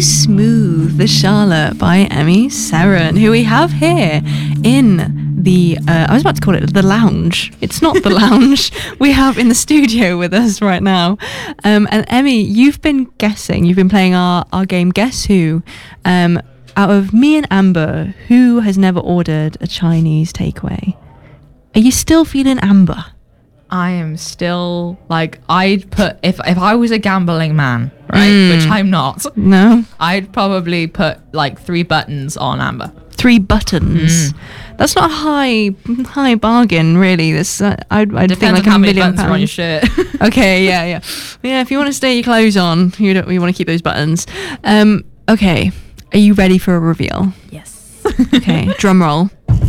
Smooth the Charlotte by Emmy Seren, who we have here in the I was about to call it the lounge. It's not the lounge. We have in the studio with us right now. And Emmy, you've been playing our game Guess Who. Out of me and Amber, who has never ordered a Chinese takeaway? Are you still feeling Amber? I am still like, I'd put, if I was a gambling man, right, which I'm not. No. I'd probably put like 3 buttons on Amber. 3 buttons. That's not a high bargain, really. This I'd Depends think like on how £1 many million. buttons are on your shirt. Okay, yeah. If you want to stay your clothes on, you want to keep those buttons. Okay, are you ready for a reveal? Yes. Okay, drum roll.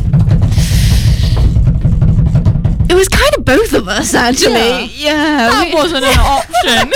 It was kind of both of us, actually. Yeah. That wasn't an option.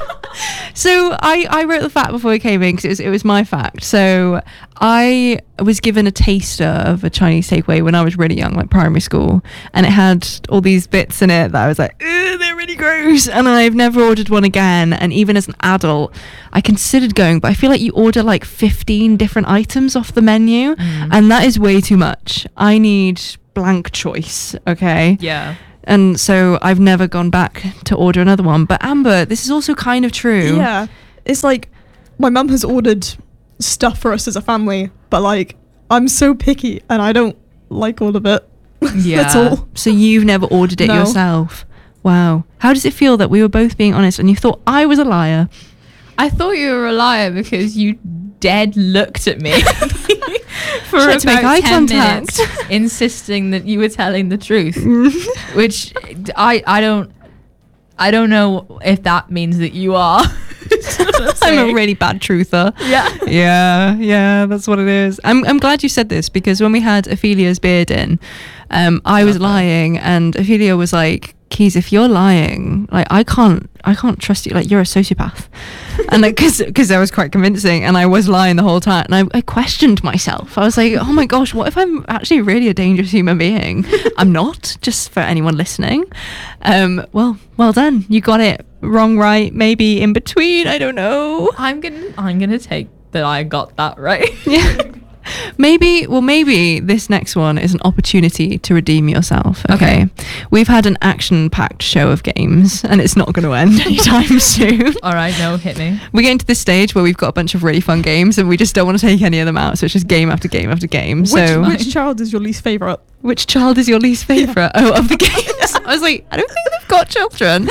So I wrote the fact before we came in because it was my fact. So I was given a taster of a Chinese takeaway when I was really young, like primary school, and it had all these bits in it that I was like, they're really gross, and I've never ordered one again. And even as an adult, I considered going, but I feel like you order like 15 different items off the menu, and that is way too much. I need blank choice, okay? Yeah. And so I've never gone back to order another one. But Amber, this is also kind of true. Yeah. It's like my mum has ordered stuff for us as a family, but like I'm so picky and I don't like all of it. Yeah. That's all. So you've never ordered it No. yourself? Wow. How does it feel that we were both being honest and you thought I was a liar? I thought you were a liar because you dead looked at me for Tried to make eye about 10 contact. minutes, insisting that you were telling the truth, which I don't know if that means that you are. I'm a really bad truther. Yeah. Yeah, that's what it is. I'm glad you said this because when we had Ophelia's beard in, I was lying and Ophelia was like, Keys, if you're lying, like I can't trust you, like you're a sociopath. And like because I was quite convincing and I was lying the whole time, and I questioned myself. I was like, oh my gosh, what if I'm actually really a dangerous human being? I'm not, just for anyone listening. Well done, you got it wrong, right, maybe in between, I don't know. I'm gonna take that I got that right. Yeah. Maybe this next one is an opportunity to redeem yourself. Okay. We've had an action-packed show of games and it's not going to end anytime soon. All right, no, hit me. We're getting to this stage where we've got a bunch of really fun games and we just don't want to take any of them out. So it's just game after game after game. Which child is your least favourite? Which child is your least favourite? Oh, of the games. I was like, I don't think they've got children.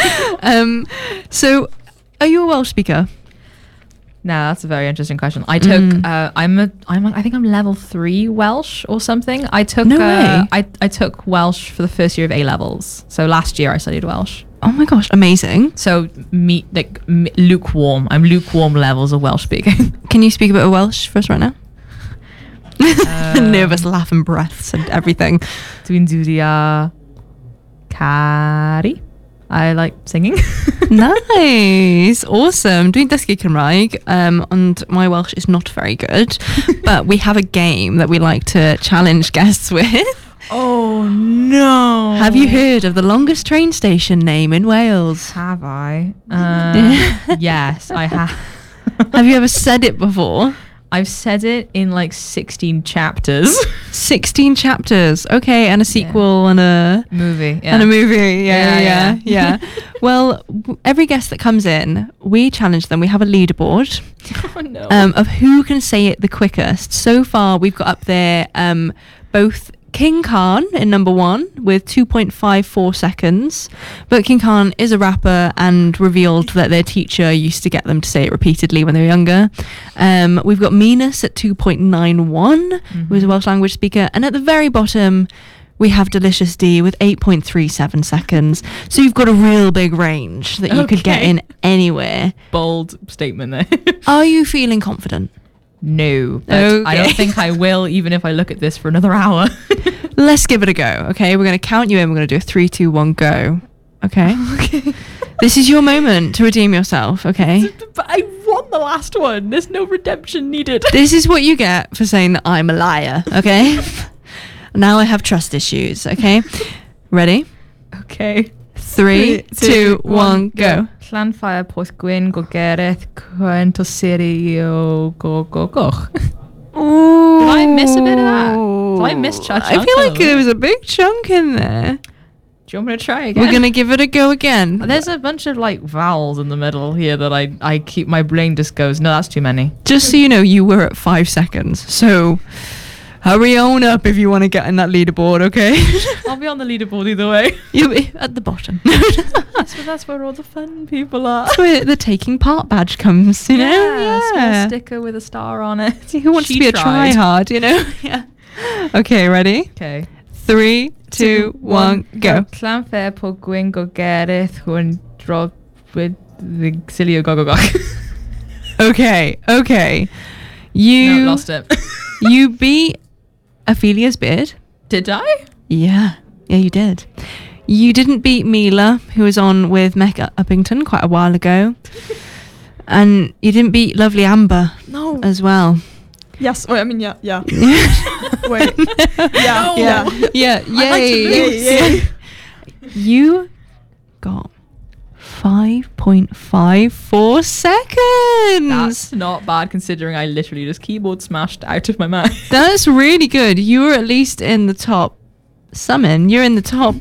So are you a Welsh speaker? No, that's a very interesting question. I took I think I'm level 3 Welsh or something. I took No way. I took Welsh for the first year of A levels. So last year I studied Welsh. Oh my gosh, amazing. So lukewarm. I'm lukewarm levels of Welsh speaking. Can you speak a bit of Welsh for us right now? Nervous laugh and breaths and everything. Dwi'n dwdia cari. I like singing. Nice, awesome. Dwi'n dysgu Cymraeg, and my Welsh is not very good, but we have a game that we like to challenge guests with. Oh no! Have you heard of the longest train station name in Wales? Have I? Yes, I have. Have you ever said it before? I've said it in like 16 chapters. 16 chapters. Okay, and a sequel and a Movie. Yeah. and a movie. Yeah. Yeah. Well, every guest that comes in, we challenge them. We have a leaderboard Oh no. of who can say it the quickest. So far, we've got up there both King Khan in number 1 with 2.54 seconds. But King Khan is a rapper and revealed that their teacher used to get them to say it repeatedly when they were younger. We've got Minas at 2.91, who's a Welsh language speaker. And at the very bottom, we have Delicious D with 8.37 seconds. So you've got a real big range that you could get Okay. in anywhere. Bold statement there. Are you feeling confident? No, but I Okay. don't think I will, even if I look at this for another hour. Let's give it a go, okay? We're going to count you in. We're going to do a 3, 2, 1, go. Okay? This is your moment to redeem yourself, okay? But I won the last one. There's no redemption needed. This is what you get for saying that I'm a liar, okay? Now I have trust issues, okay? Ready? Okay. 3, 2, 1, go. Llanfair Porth Gwyn go Gereth Cwent o Sirio go go goch. Ooh. Did I miss a bit of that? Did I miss a I chunk feel like of it? there was a big chunk in there. Do you want me to try again? We're going to give it a go again. There's a bunch of like vowels in the middle here that I keep, my brain just goes, no, that's too many. Just so you know, you were at 5 seconds. So hurry on up if you want to get in that leaderboard, okay? I'll be on the leaderboard either way. You'll be at the bottom. That's where all the fun people are. That's where the taking part badge comes, you know? Yeah, small Yeah. sticker with a star on it. Who wants to be a try hard, you know? Yeah. Okay, ready? Okay. 3, 2, 1, go. Llanfair Porth Gwyn go Gereth Gwyn drop with the Xilio go go go. Okay. No, You lost it. you beat Ophelia's beard. Did I? Yeah, you did. You didn't beat Mila, who was on with Mecca Uppington quite a while ago. And you didn't beat lovely Amber No. as well. Yes. Oh, I mean, yeah. Wait. Yeah. I'd like to Yay. lose. You got 5.54 seconds. That's not bad considering I literally just keyboard smashed out of my mouth. That's really good. You were at least in the top summon. You're in the top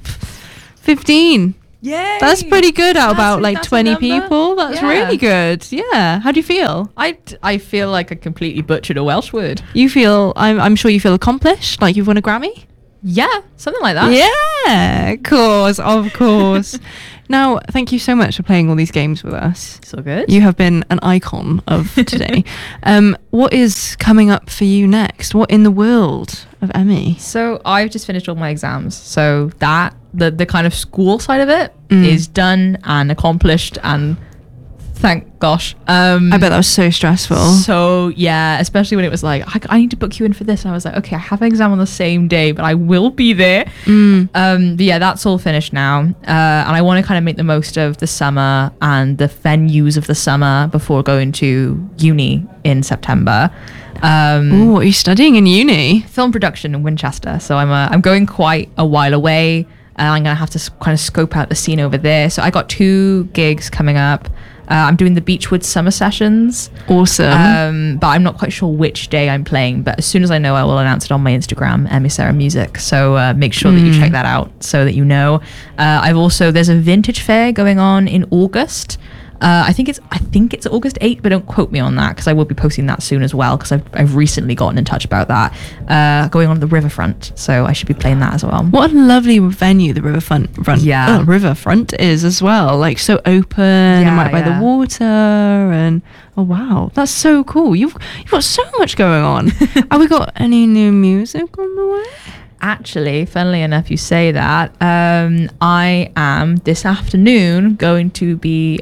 15. Yay! That's pretty good out about like that's a 20 number. people. That's Yeah. really good. Yeah. How do you feel? I feel like I completely butchered a Welsh word. You feel, I'm sure you feel accomplished, like you've won a Grammy? Yeah, something like that. Yeah, of course. Now, thank you so much for playing all these games with us. So good. You have been an icon of today. What is coming up for you next? What in the world of Emmy? So I've just finished all my exams. So that the kind of school side of it is done and accomplished, and thank gosh. I bet that was so stressful. So yeah, especially when it was like I need to book you in for this, and I was like, okay, I have an exam on the same day, but I will be there. But yeah, that's all finished now, and I want to kind of make the most of the summer and the venues of the summer before going to uni in September. Ooh, what are you studying in uni? Film production in Winchester, so I'm going quite a while away. I'm gonna have to kind of scope out the scene over there. So I got 2 gigs coming up. I'm doing the Beechwood summer sessions. Awesome. But I'm not quite sure which day I'm playing. But as soon as I know, I will announce it on my Instagram, Emmy Sarah Music. So make sure that you check that out so that you know. There's a vintage fair going on in August. I think it's August 8th, but don't quote me on that because I will be posting that soon as well because I've recently gotten in touch about that. Going on at the Riverfront, so I should be playing that as well. What a lovely venue the Riverfront is as well. Like so open and right by the water, and oh wow, that's so cool. You've got so much going on. Have we got any new music on the way? Actually, funnily enough, you say that. I am this afternoon going to be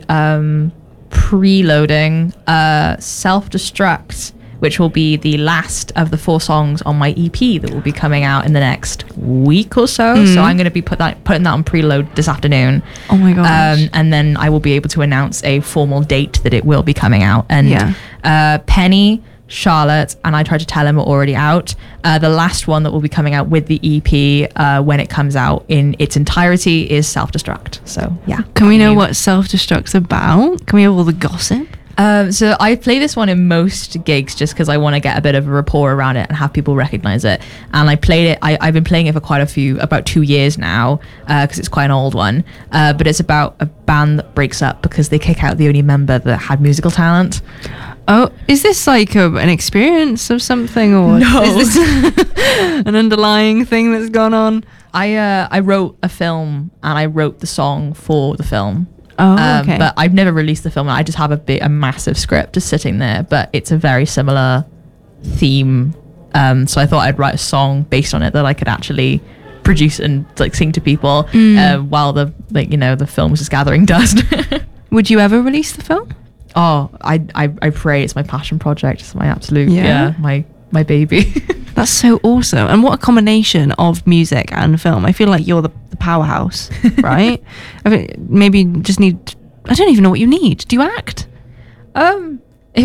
preloading Self-Destruct, which will be the last of the 4 songs on my EP that will be coming out in the next week or so. So I'm going to be putting that on preload this afternoon. Oh my gosh. And then I will be able to announce a formal date that it will be coming out. And Penny, Charlotte, and I Tried to Tell Him are already out. The last one that will be coming out with the EP when it comes out in its entirety is Self-Destruct. So yeah. Can we know what Self-Destruct's about? Can we have all the gossip? So I play this one in most gigs just because I want to get a bit of a rapport around it and have people recognize it. And I played it. I've been playing it for about 2 years now because it's quite an old one. But it's about a band that breaks up because they kick out the only member that had musical talent. Oh, is this like an experience of something, or No. is this an underlying thing that's gone on? I wrote a film and I wrote the song for the film. Oh, okay. But I've never released the film. I just have a massive script just sitting there, but it's a very similar theme. So I thought I'd write a song based on it that I could actually produce and like sing to people while the film was just gathering dust. Would you ever release the film? Oh, I pray. It's my passion project. It's my absolute my baby. That's so awesome. And what a combination of music and film. I feel like you're the powerhouse, right? I mean, maybe just need, I don't even know what you need. Do you act? If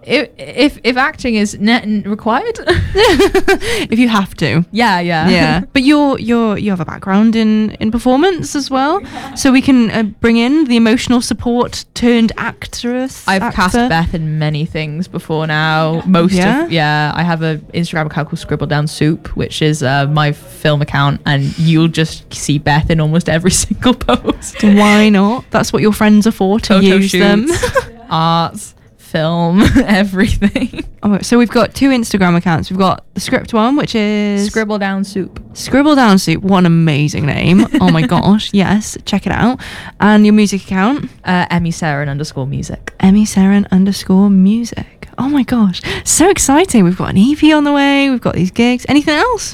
if acting is required, If you have to. yeah. But you have a background in performance as well, so we can bring in the emotional support turned actress. I've cast actor. Beth in many things before now. I have a Instagram account called Scribble Down Soup, which is my film account, and you'll just see Beth in almost every single post. Why not? That's what your friends are for, to Photo use them. shoots, arts, film, everything. Oh, so we've got 2 Instagram accounts. We've got the script one, which is Scribble Down Soup. Scribble Down Soup. What an amazing name. Oh my gosh. Yes, check it out. And your music account? Emmy Saren _music. Emmy Saren _music. Oh my gosh. So exciting. We've got an EP on the way. We've got these gigs. Anything else?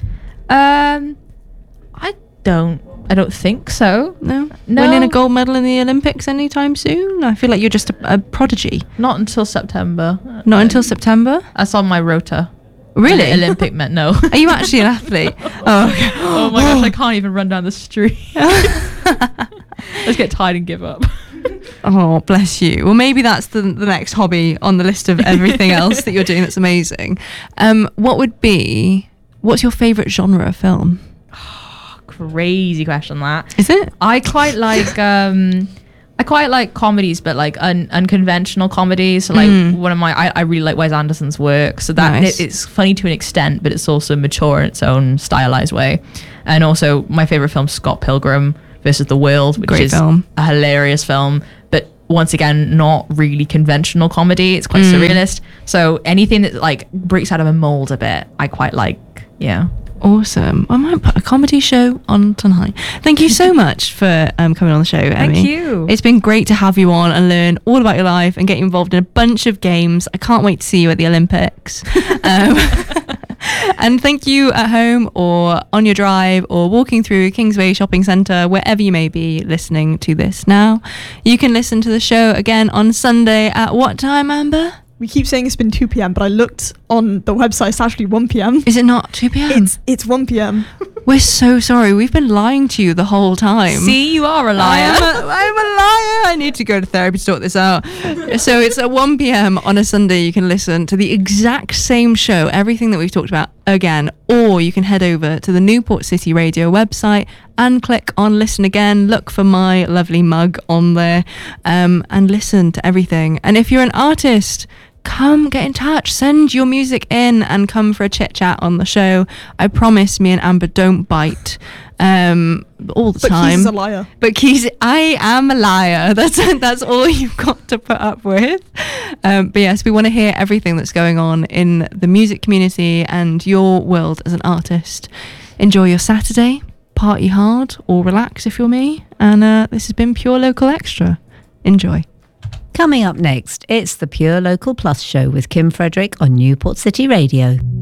I don't think so. No? No. Winning a gold medal in the Olympics anytime soon? I feel like you're just a prodigy. Not until September. Not until September? That's on my rota. Really? Olympic meant no. Are you actually an athlete? Oh, okay. Oh my gosh, I can't even run down the street. Let's get tired and give up. Oh, bless you. Well, maybe that's the next hobby on the list of everything else that you're doing that's amazing. What's your favourite genre of film? Crazy question that. Is it? I quite like comedies, but like unconventional comedies. So like I really like Wes Anderson's work. So that Nice. it's funny to an extent, but it's also mature in its own stylized way. And also my favorite film, Scott Pilgrim versus the World, which Great is film. a hilarious film, but once again, not really conventional comedy. It's quite surrealist. So anything that like breaks out of a mold a bit, I quite like. Yeah. Awesome. I might put a comedy show on tonight. Thank you so much for coming on the show, Emmy. Thank you. It's been great to have you on and learn all about your life and get you involved in a bunch of games. I can't wait to see you at the Olympics. And thank you at home or on your drive or walking through Kingsway Shopping Centre, wherever you may be listening to this now. You can listen to the show again on Sunday at what time, Amber? We keep saying it's been 2 p.m, but I looked on the website. It's actually 1 p.m. Is it not 2 p.m? It's 1 p.m. We're so sorry. We've been lying to you the whole time. See, you are a liar. I'm a liar. I need to go to therapy to sort this out. So it's at 1 p.m. on a Sunday. You can listen to the exact same show, everything that we've talked about again, or you can head over to the Newport City Radio website and click on listen again. Look for my lovely mug on there, and listen to everything. And if you're an artist, come get in touch, send your music in and come for a chit chat on the show. I promise me and Amber don't bite all the But time. Keys is a liar. But Keys, I am a liar. That's all you've got to put up with. But yes, we want to hear everything that's going on in the music community and your world as an artist. Enjoy your Saturday, party hard or relax if you're me. And this has been Pure Local Extra. Enjoy. Coming up next, it's the Pure Local Plus show with Kim Frederick on Newport City Radio.